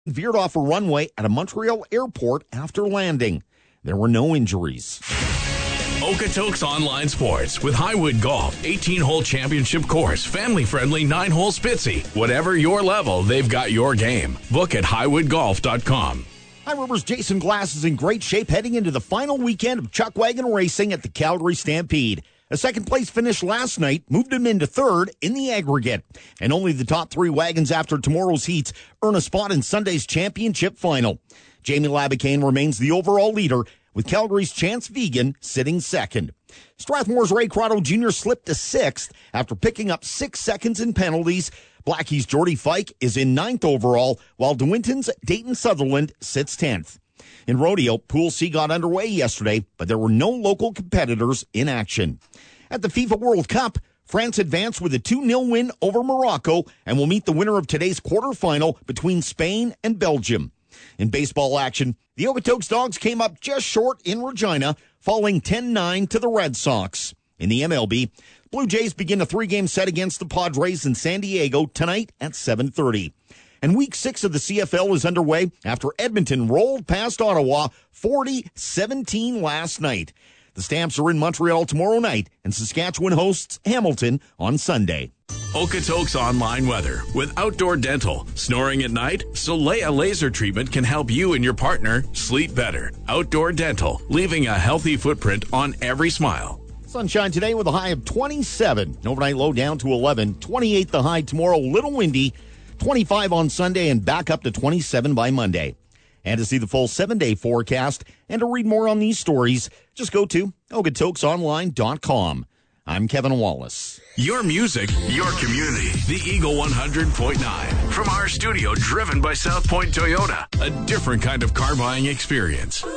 veered off a runway at a Montreal airport after landing. There were no injuries. Okotoks Online Sports with Highwood Golf, 18-hole championship course, family-friendly 9-hole Spitzy. Whatever your level, they've got your game. Book at highwoodgolf.com. High River's Jason Glass is in great shape heading into the final weekend of Chuck Wagon racing at the Calgary Stampede. A second-place finish last night moved him into third in the aggregate. And only the top 3 wagons after tomorrow's heats earn a spot in Sunday's championship final. Jamie Labicane remains the overall leader, with Calgary's Chance Vegan sitting second. Strathmore's Ray Crotto Jr. slipped to 6th after picking up 6 seconds in penalties. Blackie's Jordy Fike is in 9th overall, while DeWinton's Dayton Sutherland sits 10th. In rodeo, Pool C got underway yesterday, but there were no local competitors in action. At the FIFA World Cup, France advanced with a 2-0 win over Morocco and will meet the winner of today's quarterfinal between Spain and Belgium. In baseball action, the Okotoks Dogs came up just short in Regina, falling 10-9 to the Red Sox. In the MLB, Blue Jays begin a 3-game set against the Padres in San Diego tonight at 7:30. And Week 6 of the CFL is underway after Edmonton rolled past Ottawa 40-17 last night. The Stamps are in Montreal tomorrow night, and Saskatchewan hosts Hamilton on Sunday. Okotoks Online Weather with Outdoor Dental. Snoring at night? Solea Laser Treatment can help you and your partner sleep better. Outdoor Dental, leaving a healthy footprint on every smile. Sunshine today with a high of 27. Overnight low down to 11. 28 the high tomorrow, little windy. 25 on Sunday and back up to 27 by Monday. And to see the full 7-day forecast and to read more on these stories, just go to okotoksonline.com. I'm Kevin Wallace. Your music, your community. The Eagle 100.9. From our studio driven by South Point Toyota. A different kind of car buying experience.